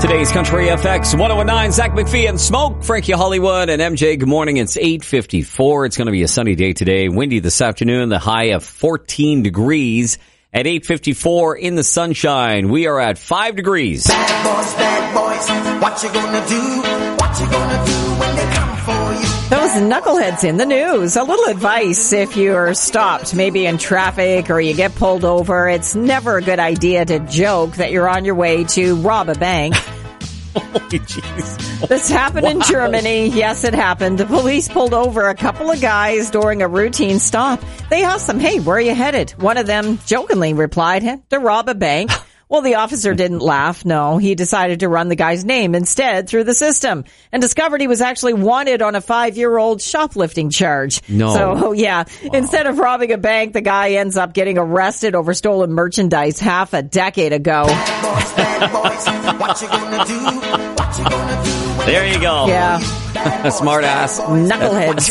Today's Country FX 1019, Zach McPhee and Smoke, Frankie Hollywood and MJ. Good morning. It's 8:54. It's going to be a sunny day today. Windy this afternoon. The high of 14 degrees at 8:54 in the sunshine. We are at 5 degrees. Bad boys, what you gonna do? What you gonna do when they come for you? Those knuckleheads in the news. A little advice if you're stopped, maybe in traffic or you get pulled over. It's never a good idea to joke that you're on your way to rob a bank. Holy jeez. This happened in Germany. Yes, it happened. The police pulled over a couple of guys during a routine stop. They asked them, hey, where are you headed? One of them jokingly replied, to rob a bank. Well, the officer didn't laugh. No, he decided to run the guy's name instead through the system and discovered he was actually wanted on a 5-year-old shoplifting charge. No. So, yeah, Instead of robbing a bank, the guy ends up getting arrested over stolen merchandise half a decade ago. Bad boys, what you gonna do? What you gonna do? There you go. Yeah. Smart ass. Knuckleheads.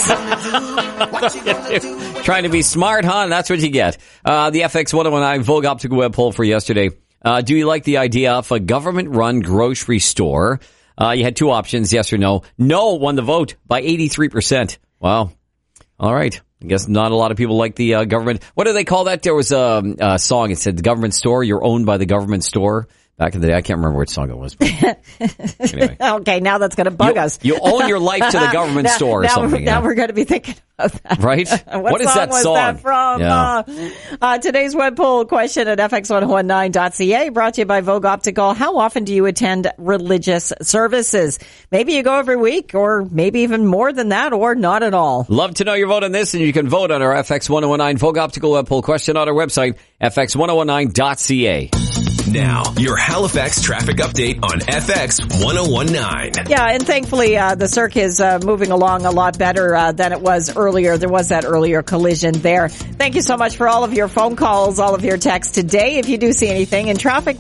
Trying to be smart, huh? That's what you get. The FX 1019 Vogue Optical Web poll for yesterday. Do you like the idea of a government-run grocery store? You had two options, yes or no. No won the vote by 83%. Wow. All right. I guess not a lot of people like the government. What do they call that? There was a song. It said the government store. You're owned by the government store. Back in the day, I can't remember which song it was. Anyway. Okay, now that's going to bug us. You own your life to the government store or something. Now we're going to be thinking about that. Right? What is that song? That from? Yeah. Today's web poll question at fx1019.ca brought to you by Vogue Optical. How often do you attend religious services? Maybe you go every week or maybe even more than that or not at all. Love to know your vote on this, and you can vote on our FX1019 Vogue Optical web poll question on our website, fx1019.ca. Now, your Halifax traffic update on FX 1019. Yeah, and thankfully, the circ is moving along a lot better than it was earlier. There was that earlier collision there. Thank you so much for all of your phone calls, all of your texts today. If you do see anything in traffic,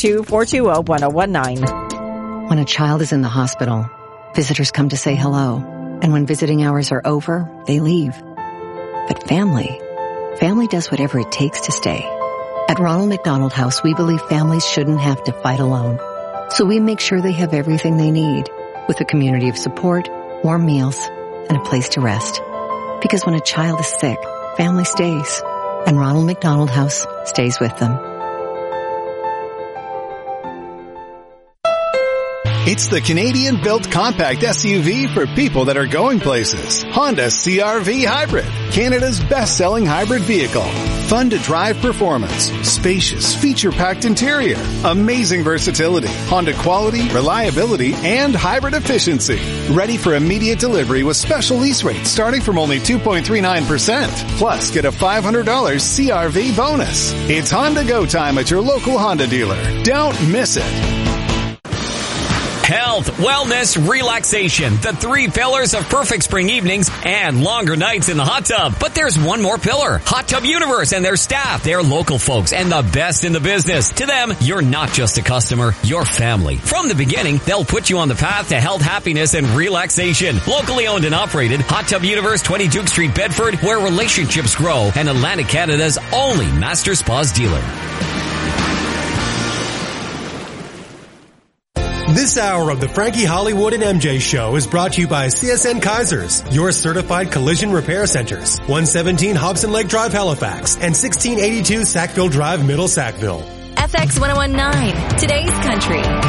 902-420-1019. When a child is in the hospital, visitors come to say hello. And when visiting hours are over, they leave. But family does whatever it takes to stay. At Ronald McDonald House, we believe families shouldn't have to fight alone. So we make sure they have everything they need, with a community of support, warm meals, and a place to rest. Because when a child is sick, family stays, and Ronald McDonald House stays with them. It's the Canadian-built compact SUV for people that are going places. Honda CR-V Hybrid, Canada's best-selling hybrid vehicle. Fun to drive performance, spacious, feature-packed interior, amazing versatility, Honda quality, reliability, and hybrid efficiency. Ready for immediate delivery with special lease rates starting from only 2.39%. Plus, get a $500 CR-V bonus. It's Honda Go time at your local Honda dealer. Don't miss it. Health, wellness, relaxation. The three pillars of perfect spring evenings and longer nights in the hot tub. But there's one more pillar. Hot Tub Universe and their staff. They're local folks and the best in the business. To them, you're not just a customer, you're family. From the beginning, they'll put you on the path to health, happiness, and relaxation. Locally owned and operated, Hot Tub Universe, 20 Duke Street, Bedford, where relationships grow, and Atlantic Canada's only Master Spas dealer. This hour of the Frankie Hollywood and MJ Show is brought to you by CSN Kaisers, your certified collision repair centers. 117 Hobson Lake Drive, Halifax, and 1682 Sackville Drive, Middle Sackville. FX 1019, today's country.